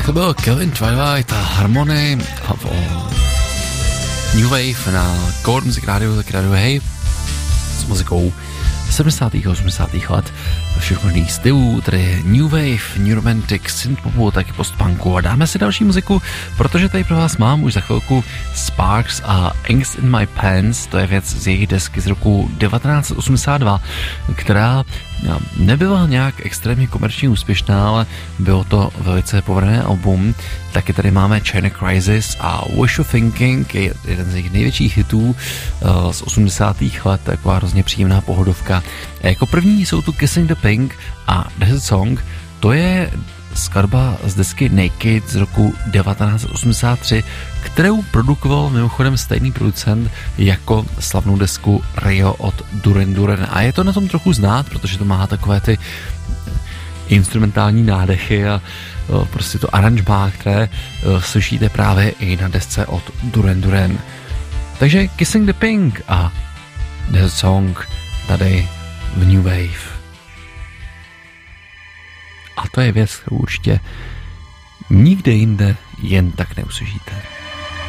To byl Kevin Twilight a Harmony a New Wave na Gold Music Radio, tak Radio Hey s muzikou 70. a 80. let všech možných stylů, tedy New Wave, New Romantic, synthpopu, taky postpunku a dáme si další muziku, protože tady pro vás mám už za chvilku Sparks a Angst in My Pants, to je věc z jejich desky z roku 1982, která nebyla nějak extrémně komerčně úspěšná, ale bylo to velice povedené album. Taky tady máme China Crisis a Wishful Thinking, je jeden z jejich největších hitů z 80. let, taková hrozně příjemná pohodovka. A jako první jsou tu Kissing the Pink a Desert Song, to je skladba z desky Naked z roku 1983, kterou produkoval mimochodem stejný producent jako slavnou desku Rio od Duran Duran. A je to na tom trochu znát, protože to má takové ty instrumentální nádechy a prostě to aranžmá, které slyšíte právě i na desce od Duran Duran. Takže Kissing the Pink a Desert Song tady v New Wave. A to je věc, kterou určitě nikde jinde jen tak neuslyšíte.